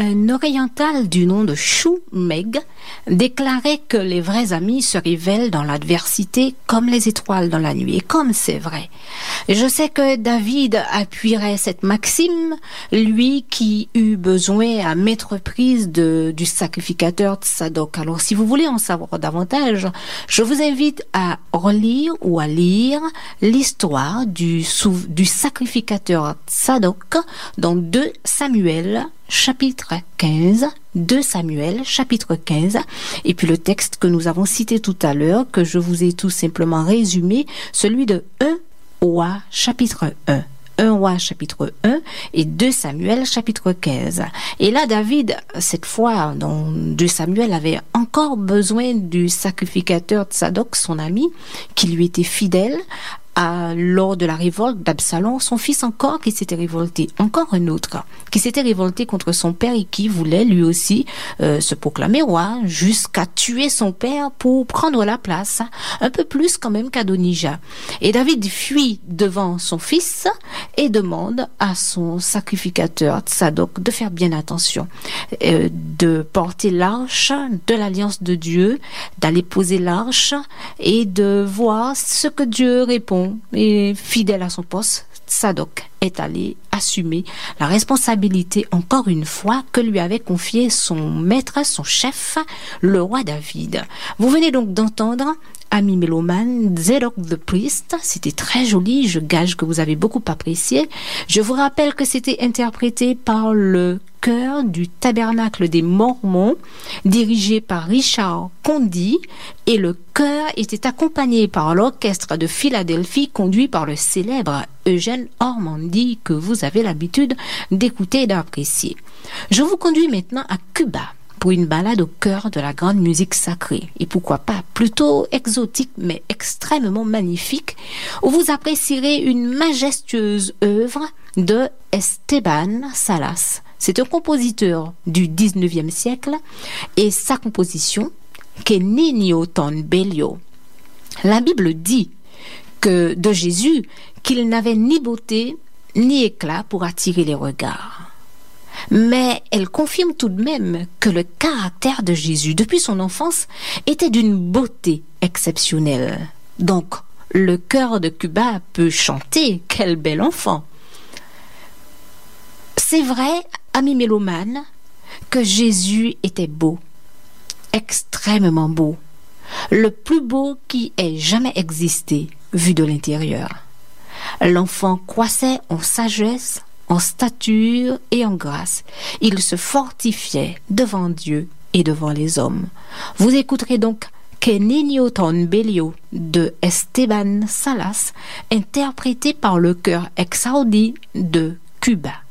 Un oriental du nom de Shu Meg déclarait que les vrais amis se révèlent dans l'adversité comme les étoiles dans la nuit. Et comme c'est vrai. Je sais que David appuierait cette maxime, lui qui eut besoin à maintes reprises du sacrificateur Tsadok. Alors si vous voulez en savoir davantage, je vous invite à relire ou à lire l'histoire du sacrificateur Tsadok dans 2 Samuel chapitre 15, 2 Samuel, chapitre 15, et puis le texte que nous avons cité tout à l'heure, que je vous ai tout simplement résumé, celui de 1 Roi, chapitre 1. 1 Roi, chapitre 1, et 2 Samuel, chapitre 15. Et là, David, cette fois, dans 2 Samuel, avait encore besoin du sacrificateur Tsadok, son ami, qui lui était fidèle, lors de la révolte d'Absalom, son fils encore qui s'était révolté, encore un autre qui s'était révolté contre son père et qui voulait lui aussi se proclamer roi jusqu'à tuer son père pour prendre la place, un peu plus quand même qu'Adonijah. Et David fuit devant son fils et demande à son sacrificateur Tsadok de faire bien attention, de porter l'arche de l'alliance de Dieu, d'aller poser l'arche et de voir ce que Dieu répond. Et fidèle à son poste, Tsadok est allé assumer la responsabilité, encore une fois, que lui avait confié son maître, son chef, le roi David. Vous venez donc d'entendre, ami mélomane, Zadok the Priest. C'était très joli, je gage que vous avez beaucoup apprécié. Je vous rappelle que c'était interprété par le chœur du Tabernacle des Mormons, dirigé par Richard Condy, et le chœur était accompagné par l'orchestre de Philadelphie, conduit par le célèbre Eugène Ormandy, que vous avez l'habitude d'écouter et d'apprécier. Je vous conduis maintenant à Cuba, pour une balade au cœur de la grande musique sacrée, et pourquoi pas plutôt exotique mais extrêmement magnifique, où vous apprécierez une majestueuse œuvre de Esteban Salas. C'est un compositeur du 19e siècle, et sa composition, Que Niño Tan Bello. La Bible dit que de Jésus qu'il n'avait ni beauté ni éclat pour attirer les regards. Mais elle confirme tout de même que le caractère de Jésus, depuis son enfance, était d'une beauté exceptionnelle. Donc, le chœur de Cuba peut chanter « Quel bel enfant !» C'est vrai, ami mélomane, que Jésus était beau, extrêmement beau, le plus beau qui ait jamais existé, vu de l'intérieur. L'enfant croissait en sagesse, en stature et en grâce. Il se fortifiait devant Dieu et devant les hommes. Vous écouterez donc Que Niño Tan Bello de Esteban Salas, interprété par le chœur Exaudi de Cuba.